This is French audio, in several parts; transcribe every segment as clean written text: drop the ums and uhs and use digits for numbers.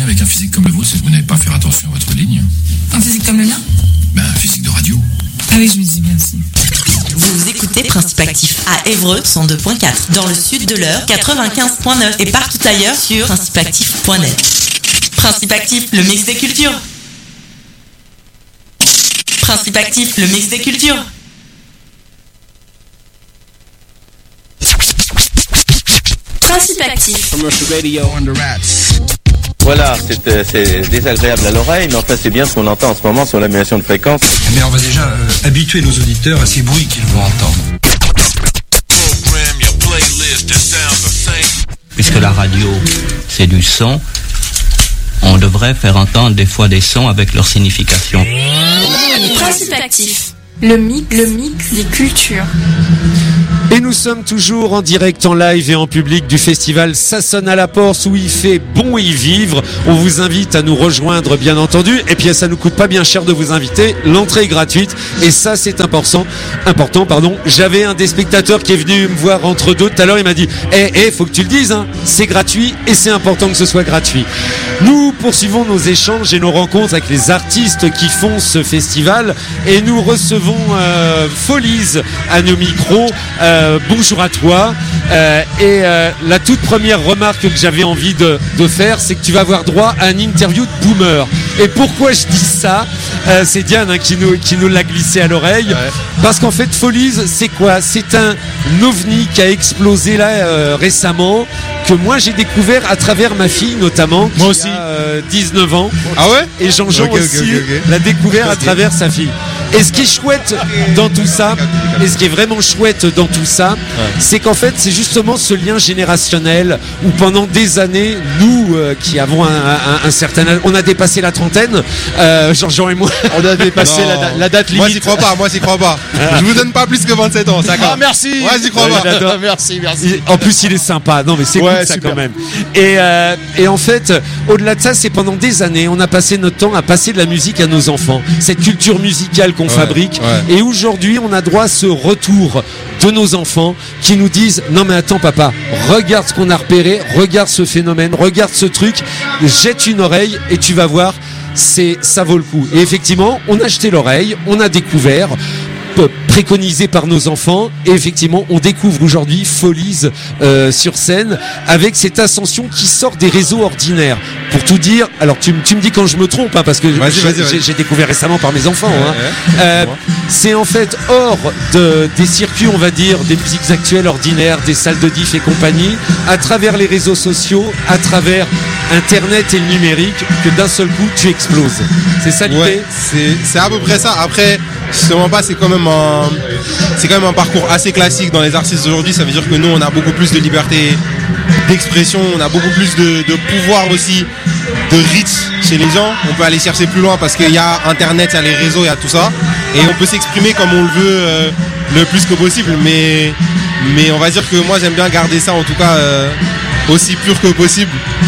avec un physique comme le vôtre, c'est que vous n'avez pas faire attention à votre ligne. Un physique comme le mien ? Un physique de radio. Ah oui, je me dis bien aussi. Vous écoutez Principe Actif à Évreux 102.4, dans le sud de l'Eure 95.9 et partout ailleurs sur principeactif.net. Principe Actif, le mix des cultures. Principe Actif, le mix des cultures. Principe Actif. Voilà, c'est désagréable à l'oreille, mais enfin c'est bien ce qu'on entend en ce moment sur l'annulation de fréquence. Mais on va déjà habituer nos auditeurs à ces bruits qu'ils vont entendre. Puisque la radio, c'est du son, on devrait faire entendre des fois des sons avec leur signification. Principe Actif, le mix des cultures. Et nous sommes toujours en direct, en live et en public du festival Ça sonne à la porte où il fait bon y vivre. On vous invite à nous rejoindre bien entendu. Et puis ça nous coûte pas bien cher de vous inviter. L'entrée est gratuite et ça c'est important. J'avais un des spectateurs qui est venu me voir entre deux tout à l'heure. Il m'a dit faut que tu le dises, hein. C'est gratuit et c'est important que ce soit gratuit. Nous poursuivons nos échanges et nos rencontres avec les artistes qui font ce festival. Et nous recevons Folies à nos micros. Bonjour à toi. La toute première remarque que j'avais envie de faire, c'est que tu vas avoir droit à une interview de Boomer. Et pourquoi je dis ça, c'est Diane qui nous l'a glissé à l'oreille. Ouais. Parce qu'en fait, Folies, c'est quoi ? C'est un ovni qui a explosé là récemment, que moi j'ai découvert à travers ma fille notamment, qui a 19 ans. Ah ouais ? Et Jean-Jean aussi l'a découvert à travers sa fille. Et ce qui est chouette dans tout ça, et ce qui est vraiment chouette dans tout ça, c'est qu'en fait, c'est justement ce lien générationnel où pendant des années, nous qui avons un certain âge, on a dépassé la trentaine, Jean-Jean et moi. On a dépassé la date limite. Moi, j'y crois pas. Je vous donne pas plus que 27 ans, ça. Ah, merci. Moi, j'y crois pas. Merci. En plus, il est sympa. Non, mais c'est cool ça quand même. Et en fait, au-delà de ça, c'est pendant des années, on a passé notre temps à passer de la musique à nos enfants. Cette culture musicale qu'on fabrique. Ouais. Et aujourd'hui, on a droit à ce retour de nos enfants qui nous disent non mais attends papa, regarde ce qu'on a repéré, regarde ce phénomène, regarde ce truc, jette une oreille et tu vas voir, ça vaut le coup. Et effectivement, on a jeté l'oreille, on a découvert, préconisé par nos enfants, et effectivement on découvre aujourd'hui Folies sur scène avec cette ascension qui sort des réseaux ordinaires. Pour tout dire, alors tu me dis quand je me trompe, hein, parce que j'ai découvert récemment par mes enfants, c'est en fait hors des circuits, on va dire, des musiques actuelles ordinaires, des salles de diff et compagnie, à travers les réseaux sociaux, à travers Internet et le numérique, que d'un seul coup tu exploses. C'est ça l'idée ? Ouais, c'est à peu près ça. Après, justement pas, c'est quand même un parcours assez classique dans les artistes d'aujourd'hui. Ça veut dire que nous, on a beaucoup plus de liberté d'expression, on a beaucoup plus de pouvoir aussi, de reach chez les gens. On peut aller chercher plus loin parce qu'il y a Internet, il y a les réseaux, il y a tout ça. Et on peut s'exprimer comme on le veut le plus que possible. Mais on va dire que moi, j'aime bien garder ça, en tout cas, aussi pur que possible.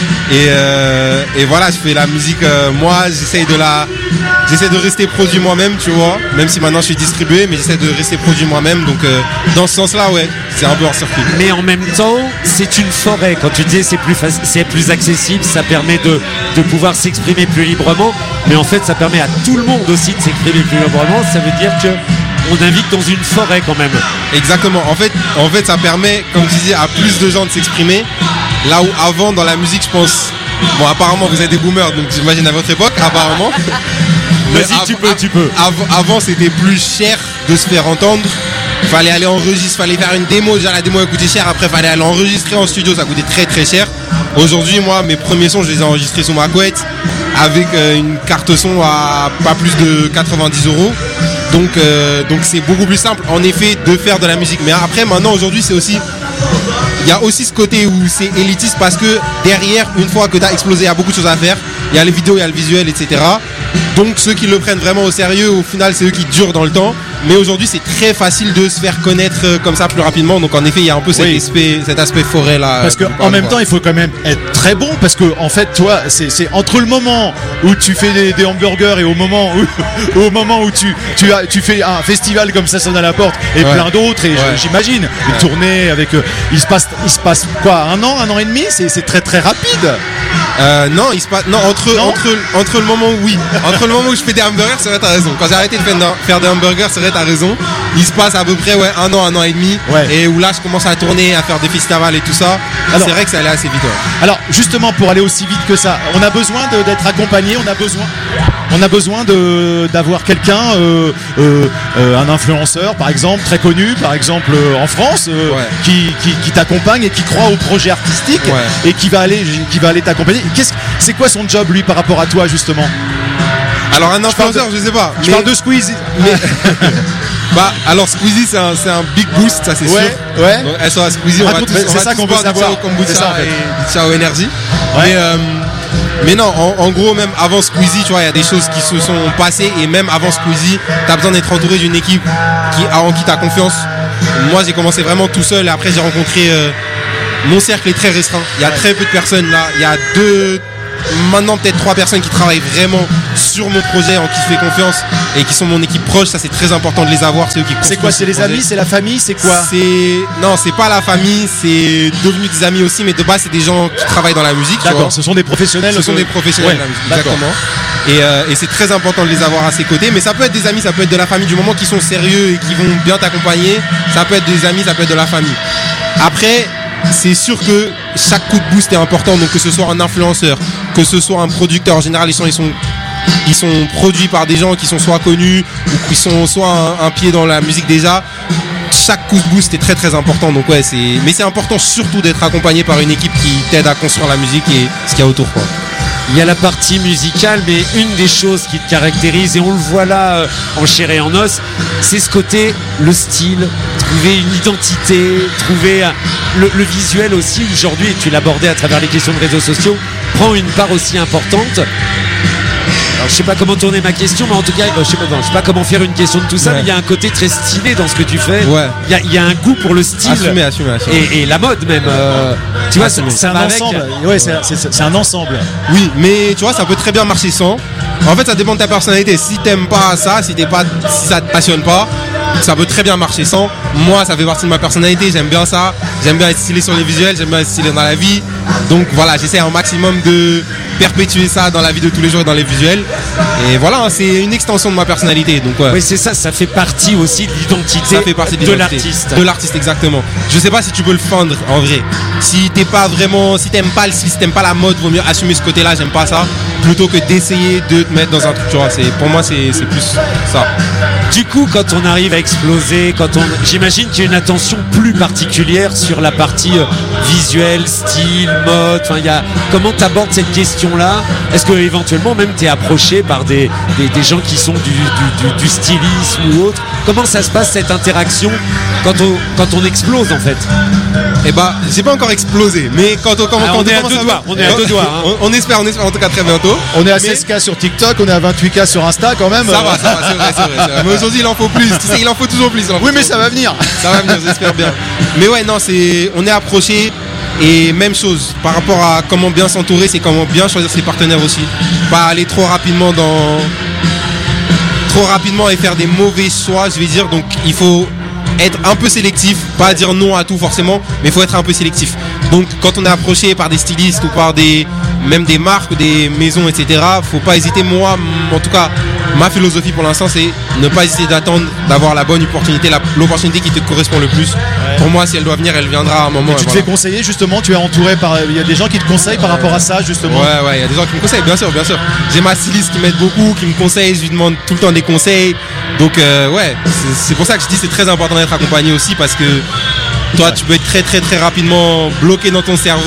Et voilà, je fais la musique, moi j'essaie de rester produit moi-même, tu vois, même si maintenant je suis distribué, mais j'essaie de rester produit moi-même, donc dans ce sens-là, ouais, c'est un peu hors circuit. Mais en même temps, c'est une forêt, quand tu dis c'est plus accessible, ça permet de pouvoir s'exprimer plus librement, mais en fait ça permet à tout le monde aussi de s'exprimer plus librement, ça veut dire que on invite dans une forêt quand même. Exactement, en fait ça permet, comme tu disais, à plus de gens de s'exprimer. Là où avant dans la musique, je pense, bon apparemment vous êtes des boomers, donc j'imagine à votre époque, apparemment. Vas-y, tu peux. Avant c'était plus cher de se faire entendre. Fallait aller enregistrer, fallait faire une démo. Déjà la démo elle coûtait cher, après fallait aller enregistrer en studio, ça coûtait très très cher. Aujourd'hui moi mes premiers sons je les ai enregistrés sous ma couette avec une carte son à pas plus de 90 €. Donc c'est beaucoup plus simple en effet de faire de la musique. Mais après maintenant aujourd'hui c'est aussi, il y a aussi ce côté où c'est élitiste parce que derrière, une fois que tu as explosé, il y a beaucoup de choses à faire. Il y a les vidéos, il y a le visuel, etc. Donc ceux qui le prennent vraiment au sérieux, au final, c'est eux qui durent dans le temps. mais aujourd'hui c'est très facile de se faire connaître comme ça plus rapidement. Donc en effet, il y a un peu cet aspect forêt là. Parce que en même temps, il faut quand même être très bon, parce que en fait, toi, c'est entre le moment où tu fais des hamburgers et au moment où tu fais un festival comme ça sonne à la porte et plein d'autres, et j'imagine une tournée avec il se passe quoi, un an et demi, c'est très très rapide. Non, il se passe entre le moment où je fais des hamburgers, c'est vrai, t'as raison. Quand j'ai arrêté de faire des hamburgers, c'est vrai, t'as raison. Il se passe à peu près un an et demi, et où là je commence à tourner, à faire des festivals et tout ça. Alors, c'est vrai que ça allait assez vite. Alors justement, pour aller aussi vite que ça, on a besoin d'être accompagné, on a besoin d'avoir quelqu'un, un influenceur par exemple, très connu par exemple en France, qui t'accompagne et qui croit au projet artistique et qui va aller t'accompagner. C'est quoi son job lui par rapport à toi justement? Alors un influenceur, je sais pas. Je parle de Squeezie. Bah alors Squeezie c'est un big boost, ça c'est sûr. Ouais. Donc elle sera Squeezie, c'est ça qu'on veut savoir. Au kombucha et Ciao Energy. Mais non, en gros, même avant Squeezie, tu vois, il y a des choses qui se sont passées, et même avant Squeezie, t'as besoin d'être entouré d'une équipe en qui t'as confiance. Moi, j'ai commencé vraiment tout seul, et après j'ai rencontré mon cercle est très restreint. Il y a très peu de personnes là. Il y a maintenant peut-être 3 personnes qui travaillent vraiment sur mon projet, en qui je fais confiance et qui sont mon équipe proche. Ça c'est très important de les avoir. C'est eux qui construisent. C'est quoi? C'est les amis? C'est la famille? C'est quoi? Non, c'est pas la famille. C'est devenu des amis aussi, mais de base c'est des gens qui travaillent dans la musique. D'accord. Ce sont des professionnels. Ce sont des professionnels de la musique. Exactement. Et c'est très important de les avoir à ses côtés. Mais ça peut être des amis, ça peut être de la famille, du moment qu'ils sont sérieux et qui vont bien t'accompagner. Ça peut être des amis, ça peut être de la famille. Après, c'est sûr que chaque coup de boost est important, donc que ce soit un influenceur, que ce soit un producteur, en général ils sont produits par des gens qui sont soit connus ou qui sont soit un pied dans la musique déjà. Chaque coup de boost est très très important, donc mais c'est important surtout d'être accompagné par une équipe qui t'aide à construire la musique et ce qu'il y a autour, quoi. Il y a la partie musicale, mais une des choses qui te caractérise, et on le voit là en chair et en os, c'est ce côté, le style, trouver une identité, trouver le visuel aussi. Aujourd'hui, et tu l'abordais à travers les questions de réseaux sociaux, prend une part aussi importante. Alors, je sais pas comment tourner ma question, mais en tout cas, je sais pas comment faire une question de tout ça, mais il y a un côté très stylé dans ce que tu fais. Il y a un goût pour le style. Assumé. Et la mode même. Tu vois, c'est un ensemble. C'est un ensemble. Oui, mais tu vois, ça peut très bien marcher sans. En fait, ça dépend de ta personnalité. Si t'aimes pas ça, si ça te passionne pas, ça peut très bien marcher sans. Moi, ça fait partie de ma personnalité. J'aime bien ça. J'aime bien être stylé sur les visuels. J'aime bien être stylé dans la vie. Donc voilà, j'essaie un maximum de perpétuer ça dans la vie de tous les jours et dans les visuels. Et voilà, c'est une extension de ma personnalité. Donc oui, c'est ça. Ça fait partie aussi de l'identité de l'artiste. De l'artiste, exactement. Je sais pas si tu peux le feindre en vrai. Si t'aimes pas le style, si t'aimes pas la mode, vaut mieux assumer ce côté-là. J'aime pas ça, plutôt que d'essayer de te mettre dans un truc. Tu vois, pour moi, c'est plus ça. Du coup, quand on arrive à exploser, j'imagine qu'il y a une attention plus particulière sur la partie visuelle, style, mode. Enfin, comment t'abordes cette question-là? Est-ce que éventuellement même t'es approché par des gens qui sont du stylisme ou autre? Comment ça se passe cette interaction quand on explose en fait? Eh bah, j'ai pas encore explosé, mais quand on commence, on est à deux doigts. On est à deux doigts. On espère en tout cas très bientôt. On est à 16K sur TikTok, on est à 28K sur Insta quand même. Ça va, c'est vrai. Mais aujourd'hui, il en faut plus. Tu sais, il en faut toujours plus. Oui, mais ça va venir. Ça va venir, j'espère bien. Mais ouais, non, on est approché. Et même chose, par rapport à comment bien s'entourer, c'est comment bien choisir ses partenaires aussi. Pas aller trop rapidement et faire des mauvais choix, je vais dire. Donc il faut être un peu sélectif, pas dire non à tout forcément, mais il faut être un peu sélectif. Donc quand on est approché par des stylistes ou par même des marques ou des maisons, etc., faut pas hésiter. Moi, en tout cas, ma philosophie pour l'instant, c'est ne pas hésiter d'attendre d'avoir la bonne opportunité, l'opportunité qui te correspond le plus. Pour moi, si elle doit venir, elle viendra à un moment. Et tu te fais conseiller justement, tu es entouré il y a des gens qui te conseillent par rapport à ça justement. Ouais, il y a des gens qui me conseillent, bien sûr. J'ai ma styliste qui m'aide beaucoup, qui me conseille, je lui demande tout le temps des conseils. Donc c'est pour ça que je dis c'est très important d'être accompagné aussi, parce que toi tu peux être très très très rapidement bloqué dans ton cerveau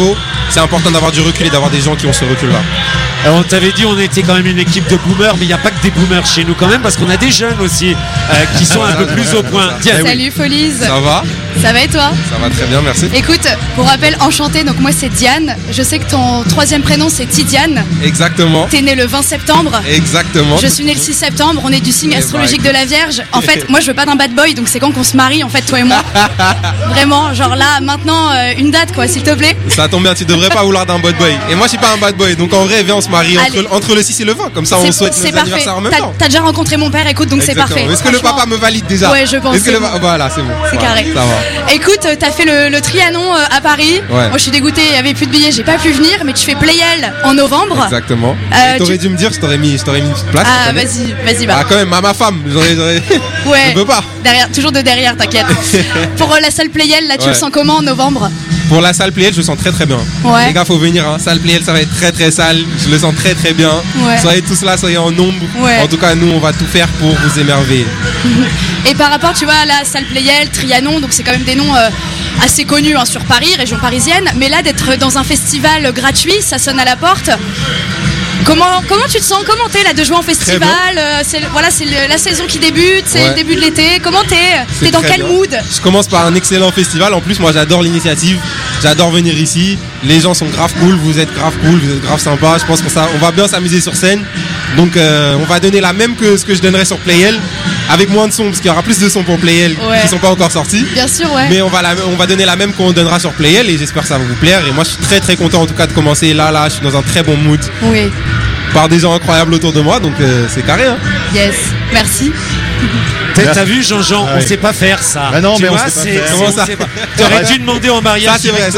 c'est important d'avoir du recul et d'avoir des gens qui ont ce recul-là. Alors, on t'avait dit on était quand même une équipe de boomers, mais il n'y a pas que des boomers chez nous quand même, parce qu'on a des jeunes aussi qui sont un peu plus au point. Tiens, Salut Folies. Ça va? Ça va et toi? Ça va très bien, merci. Écoute, pour rappel, enchantée, donc moi c'est Diane. Je sais que ton troisième prénom c'est Tidiane. Exactement. T'es né le 20 septembre. Exactement. Je suis né le 6 septembre, on est du signe astrologique de la Vierge. En fait, moi je veux pas d'un bad boy, donc c'est quand qu'on se marie en fait, toi et moi. Vraiment, genre là, maintenant, une date quoi, s'il te plaît. Ça tombe bien, tu devrais pas vouloir d'un bad boy. Et moi je suis pas un bad boy, donc en vrai, viens on se marie entre le 6 et le 20, comme ça on souhaite nos anniversaires en même temps. T'as déjà rencontré mon père, écoute, donc c'est parfait. Est-ce que le papa me valide déjà? Ouais, je pense. Voilà, c'est bon. C'est carré. Ça va. Écoute, t'as fait le Trianon à Paris. Ouais. Moi je suis dégoûtée, il y avait plus de billets, j'ai pas pu venir, mais tu fais Playel en novembre. Exactement. T'aurais dû me dire, je t'aurais mis une petite place. Ah, vas-y, bah. Ah, quand même, à ma femme, j'aurais. Ouais. Je peux pas. Toujours de derrière, t'inquiète. Pour la salle Playel, là, tu le sens comment en novembre? Pour la salle Playel, je le sens très très bien. Ouais. Les gars, faut venir. Hein. Salle Playel, ça va être très très sale. Je le sens très très bien. Ouais. Soyez tous là, soyez en nombre. Ouais. En tout cas, nous, on va tout faire pour vous émerveiller. Et par rapport, tu vois, à la salle Playel, Trianon, donc c'est quand même des noms assez connus hein, sur Paris, région parisienne. Mais là, d'être dans un festival gratuit, ça sonne à la porte. Comment tu te sens? Comment t'es là de jouer en festival? C'est la saison qui débute, c'est le début de l'été. Comment t'es dans quel mood? Je commence par un excellent festival. En plus, moi, j'adore l'initiative. J'adore venir ici. Les gens sont grave cool. Vous êtes grave cool. Vous êtes grave sympa. Je pense qu'on va bien s'amuser sur scène. Donc, on va donner la même que ce que je donnerais sur Playel, avec moins de sons, parce qu'il y aura plus de sons pour Playel qui sont pas encore sortis. Bien sûr, ouais. Mais on va donner la même qu'on donnera sur Playel, et j'espère que ça va vous plaire. Et moi, je suis très très content en tout cas de commencer là. Je suis dans un très bon mood. Oui. Par des gens incroyables autour de moi, donc c'est carré. Hein. Yes, merci. T'as vu Jean-Jean, on sait pas faire ça. Bah non, tu mais vois, on sait pas faire. Comment ça? T'aurais dû demander en mariage. Ça c'est vrai,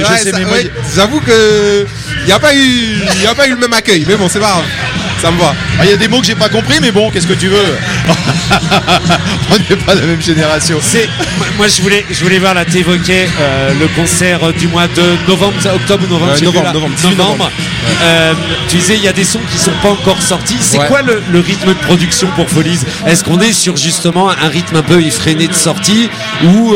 j'avoue que il y a pas eu le même accueil, mais bon, c'est pas grave. Ça me va. Il y a des mots que j'ai pas compris, mais bon, qu'est-ce que tu veux? On n'est pas de la même génération. Moi, je voulais voir là, t'évoquais le concert du mois de novembre, octobre ou novembre. Novembre. Tu disais il y a des sons qui sont pas encore sortis. C'est quoi le rythme de production pour Folies? Est-ce qu'on est sur justement un rythme un peu effréné de sortie ou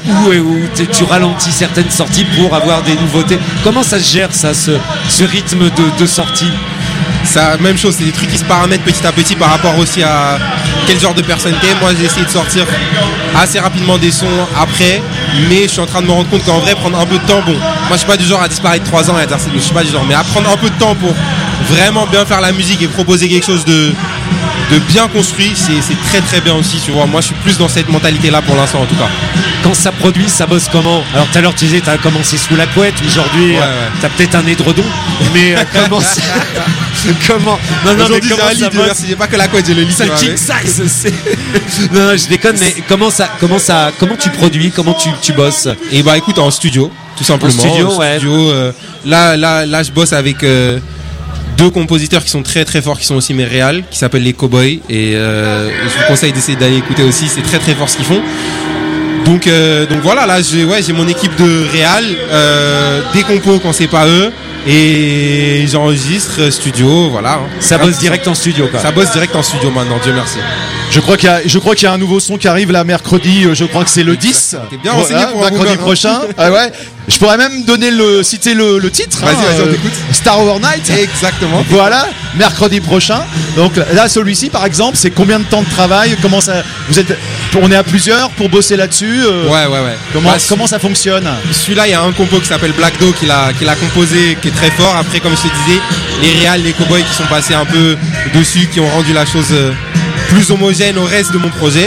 tu ralentis certaines sorties pour avoir des nouveautés? Comment ça se gère ça, ce rythme de sortie? Ça, même chose, c'est des trucs qui se paramètrent petit à petit par rapport aussi à quel genre de personne t'es. Moi j'ai essayé de sortir assez rapidement des sons après, mais je suis en train de me rendre compte qu'en vrai prendre un peu de temps, bon, moi je suis pas du genre à disparaître 3 ans et à dire, je suis pas du genre, mais à prendre un peu de temps pour vraiment bien faire la musique et proposer quelque chose de bien construit, c'est très très bien aussi, tu vois. Moi je suis plus dans cette mentalité là pour l'instant en tout cas. Quand ça produit, ça bosse comment? Alors tout à l'heure tu disais t'as commencé sous la couette, aujourd'hui t'as peut-être un édredon, mais comment ça... Comment? Non, aujourd'hui c'est un lit, j'ai pas que la couette, j'ai le lit. C'est le king size. Non, je déconne, mais comment tu produis, comment tu bosses? Et bah écoute, en studio, tout simplement. En studio, là je bosse avec 2 compositeurs qui sont très très forts, qui sont aussi mes réals, qui s'appellent les Cowboys, et je vous conseille d'essayer d'aller écouter aussi, c'est très très fort ce qu'ils font. Donc voilà, là j'ai mon équipe de réal, des compos quand c'est pas eux, et j'enregistre studio, voilà. Ça bosse direct en studio quoi. Ça bosse direct en studio maintenant, Dieu merci. Je crois qu'il y a un nouveau son qui arrive là mercredi, je crois que c'est le 10. T'es bien renseigné pour mercredi prochain. Ah ouais. Je pourrais même citer le titre. Vas-y, on t'écoute. Star Overnight. Exactement. Voilà, mercredi prochain. Donc là, celui-ci, par exemple, c'est combien de temps de travail? Comment ça? On est à plusieurs pour bosser là-dessus. Ouais. Comment ça fonctionne? Celui-là, il y a un compo qui s'appelle Black Do qui l'a composé, qui est très fort. Après, comme je te disais, les réals, les Cowboys qui sont passés un peu dessus, qui ont rendu la chose plus homogène au reste de mon projet.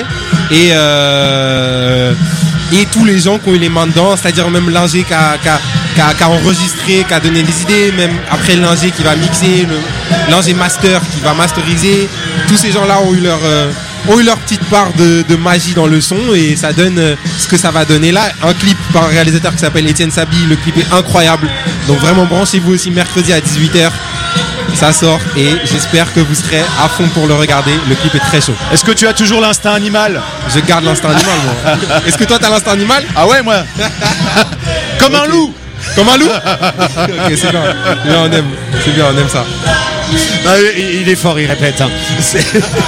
Et tous les gens qui ont eu les mains dedans, c'est-à-dire même l'ingé qui a enregistré, qui a donné des idées, même après l'ingé qui va mixer, l'ingé master qui va masteriser, tous ces gens-là ont eu leur petite part de magie dans le son, et ça donne ce que ça va donner là. Un clip par un réalisateur qui s'appelle Étienne Sabi, le clip est incroyable, donc vraiment branchez-vous aussi mercredi à 18h. Ça sort et j'espère que vous serez à fond pour le regarder. Le clip est très chaud. Est-ce que tu as toujours l'instinct animal? Je garde l'instinct animal, moi. Est-ce que toi t'as l'instinct animal? Ah ouais, moi. Comme un loup. Comme un loup. Ok, c'est bien. On aime ça. Ah, il est fort, il répète. Hein.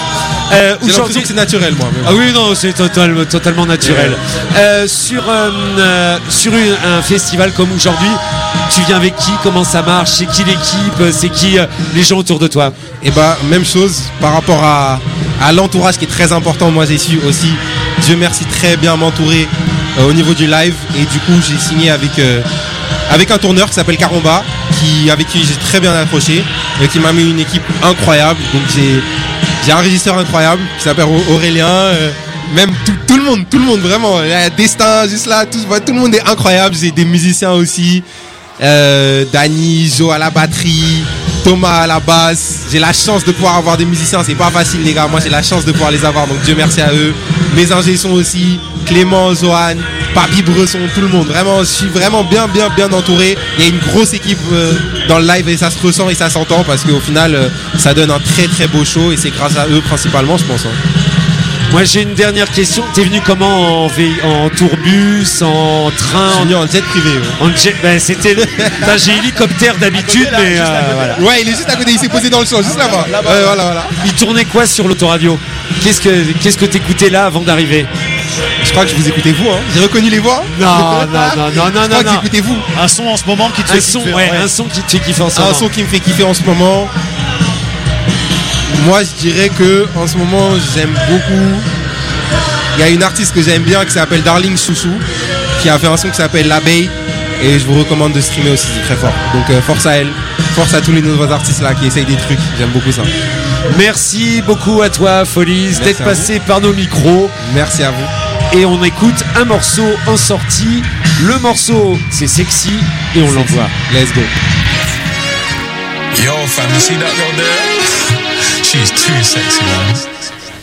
J'ai l'impression que c'est naturel, moi. Ah oui, non, c'est totalement naturel. Sur un festival comme aujourd'hui, tu viens avec qui? Comment ça marche? C'est qui l'équipe? C'est qui les gens autour de toi? Et bah, même chose par rapport à l'entourage qui est très important. Moi, j'ai su aussi, Dieu merci, très bien m'entourer au niveau du live. Et du coup, j'ai signé avec un tourneur qui s'appelle Caromba, avec qui j'ai très bien accroché, qui m'a mis une équipe incroyable. Donc j'ai un régisseur incroyable qui s'appelle Aurélien. Même tout le monde vraiment. Il y a Destin juste là, tout le monde est incroyable. J'ai des musiciens aussi. Dany, Jo à la batterie, Thomas à la basse. J'ai la chance de pouvoir avoir des musiciens, c'est pas facile les gars, moi j'ai la chance de pouvoir les avoir, donc Dieu merci à eux. Mes ingé sons aussi, Clément, Zohan, Papi Bresson, tout le monde. Vraiment, je suis vraiment bien entouré. Il y a une grosse équipe dans le live et ça se ressent et ça s'entend parce qu'au final ça donne un très très beau show et c'est grâce à eux principalement, je pense. Moi j'ai une dernière question. T'es venu comment? En tourbus, en train? Je suis venu en jet privé. Ouais. En jet, c'était. J'ai hélicoptère d'habitude, mais voilà. Ouais, il est juste à côté. Il s'est posé dans le champ, juste là-bas. Voilà. Il tournait quoi sur l'autoradio? Qu'est-ce que t'écoutais là avant d'arriver? Je crois que je vous écoutez vous. Hein. J'ai reconnu les voix. Non. Je crois que écoutez vous. Un son en ce moment qui te fait kiffer. Ouais, un son qui te fait kiffer en ce moment. Un son qui me fait kiffer en ce moment. Moi, je dirais que en ce moment, j'aime beaucoup. Il y a une artiste que j'aime bien qui s'appelle Darling Chouchou, qui a fait un son qui s'appelle L'Abeille. Et je vous recommande de streamer aussi, c'est très fort. Donc force à elle, force à tous les nouveaux artistes là qui essayent des trucs. J'aime beaucoup ça. Merci beaucoup à toi, Folies, d'être passé par nos micros. Merci à vous. Et on écoute un morceau en sortie. Le morceau, c'est Sexy et on l'envoie. Let's go. Yo, fam, you see that girl there? She's too sexy, man.